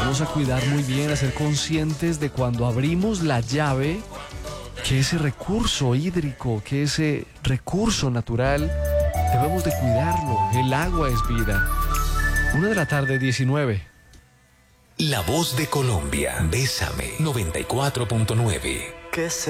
Vamos a cuidar muy bien, a ser conscientes de cuando abrimos la llave, que ese recurso hídrico, que ese recurso natural, debemos de cuidarlo. El agua es vida. 1:19 p.m. La voz de Colombia. Bésame 94.9.